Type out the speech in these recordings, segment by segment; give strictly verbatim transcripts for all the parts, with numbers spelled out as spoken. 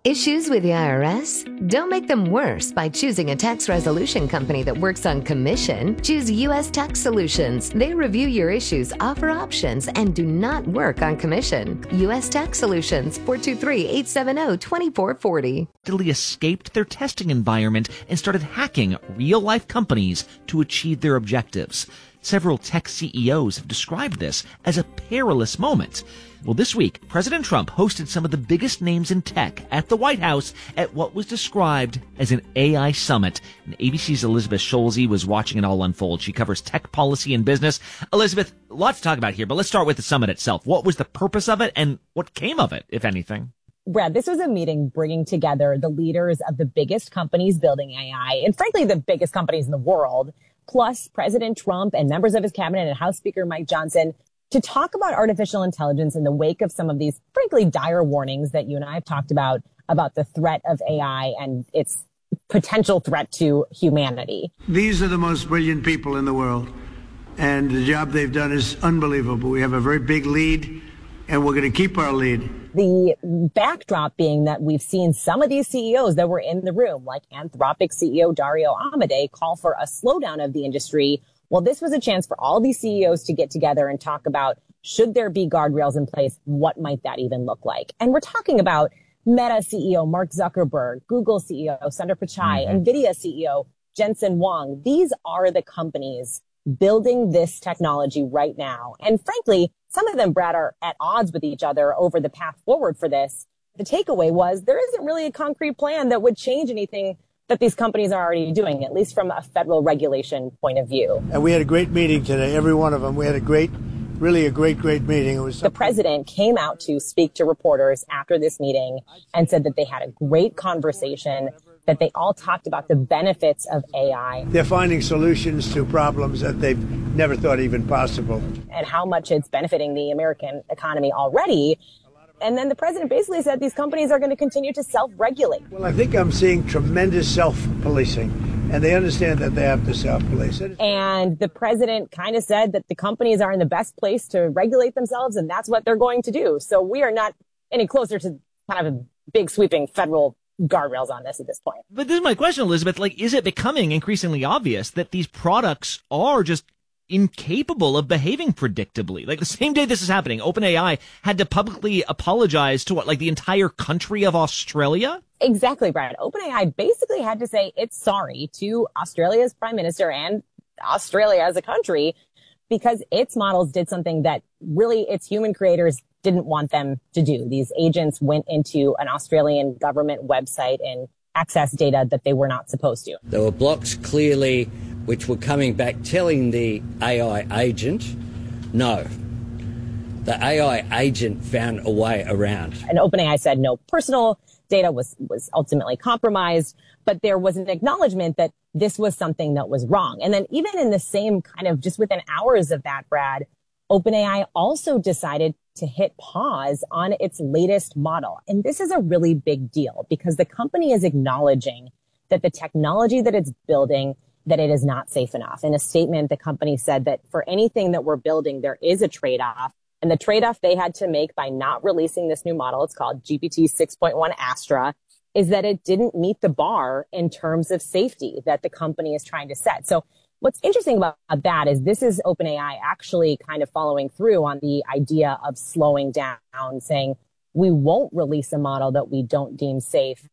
Issues with the I R S? Don't make them worse by choosing a tax resolution company that works on commission. Choose U S Tax Solutions. They review your issues, offer options, and do not work on commission. U S Tax Solutions, four two three, eight seven zero, two four four zero. Escaped their testing environment and started hacking real-life companies to achieve their objectives. Several tech C E Os have described this as a perilous moment. Well, this week, President Trump hosted some of the biggest names in tech at the White House at what was described as an A I summit. And A B C's Elizabeth Schulze was watching it all unfold. She covers tech policy and business. Elizabeth, a lot to talk about here, but let's start with the summit itself. What was the purpose of it and what came of it, if anything? Brad, this was a meeting bringing together the leaders of the biggest companies building A I, and frankly, the biggest companies in the world, plus President Trump and members of his cabinet and House Speaker Mike Johnson, to talk about artificial intelligence in the wake of some of these, frankly, dire warnings that you and I have talked about, about the threat of A I and its potential threat to humanity. These are the most brilliant people in the world, and the job they've done is unbelievable. We have a very big lead, and we're going to keep our lead. The backdrop being that we've seen some of these C E Os that were in the room, like Anthropic C E O Dario Amodei, call for a slowdown of the industry. Well, this was a chance for all these C E Os to get together and talk about, should there be guardrails in place? What might that even look like? And we're talking about Meta C E O Mark Zuckerberg, Google C E O Sundar Pichai, mm-hmm. NVIDIA C E O Jensen Huang. These are the companies building this technology right now. And frankly, some of them, Brad, are at odds with each other over the path forward for this. The takeaway was there isn't really a concrete plan that would change anything that these companies are already doing, at least from a federal regulation point of view. And we had a great meeting today, every one of them. We had a great, really a great, great meeting. It was the president came out to speak to reporters after this meeting and said that they had a great conversation, that they all talked about the benefits of A I. They're finding solutions to problems that they've never thought even possible. And how much it's benefiting the American economy already. And then the president basically said these companies are going to continue to self-regulate. Well, I think I'm seeing tremendous self-policing, and they understand that they have to self-police it. And the president kind of said that the companies are in the best place to regulate themselves, and that's what they're going to do. So we are not any closer to kind of a big sweeping federal guardrails on this at this point. But this is my question, Elizabeth. Like, is it becoming increasingly obvious that these products are just incapable of behaving predictably? Like, the same day this is happening, OpenAI had to publicly apologize to what, like the entire country of Australia? Exactly, Brad. OpenAI basically had to say it's sorry to Australia's prime minister and Australia as a country because its models did something that really its human creators didn't want them to do. These agents went into an Australian government website and accessed data that they were not supposed to. There were blocks clearly which were coming back telling the A I agent, no. The A I agent found a way around. And OpenAI said no personal data was, was ultimately compromised, but there was an acknowledgement that this was something that was wrong. And then even in the same kind of just within hours of that, Brad, OpenAI also decided to hit pause on its latest model. And this is a really big deal because the company is acknowledging that the technology that it's building, that it is not safe enough. In a statement, the company said that for anything that we're building, there is a trade-off. And the trade-off they had to make by not releasing this new model, it's called G P T six point one Astra, is that it didn't meet the bar in terms of safety that the company is trying to set. So what's interesting about that is this is OpenAI actually kind of following through on the idea of slowing down, saying we won't release a model that we don't deem safe.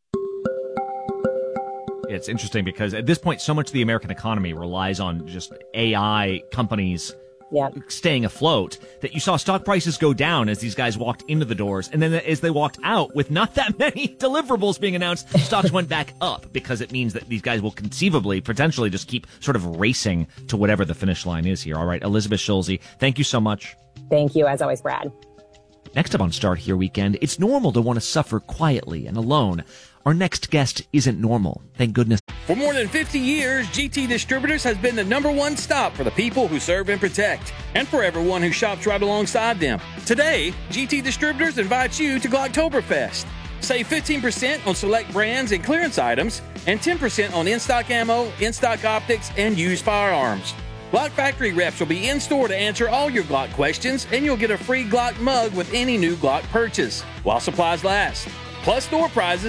It's interesting because at this point, so much of the American economy relies on just A I companies yeah. staying afloat that you saw stock prices go down as these guys walked into the doors. And then as they walked out with not that many deliverables being announced, stocks went back up because it means that these guys will conceivably, potentially just keep sort of racing to whatever the finish line is here. All right, Elizabeth Schulze, thank you so much. Thank you, as always, Brad. Next up on Start Here Weekend, it's normal to want to suffer quietly and alone. Our next guest isn't normal, thank goodness. For more than fifty years, G T Distributors has been the number one stop for the people who serve and protect, and for everyone who shops right alongside them. Today, G T Distributors invites you to Glocktoberfest. Save fifteen percent on select brands and clearance items, and ten percent on in-stock ammo, in-stock optics, and used firearms. Glock Factory reps will be in store to answer all your Glock questions, and you'll get a free Glock mug with any new Glock purchase, while supplies last. Plus store prizes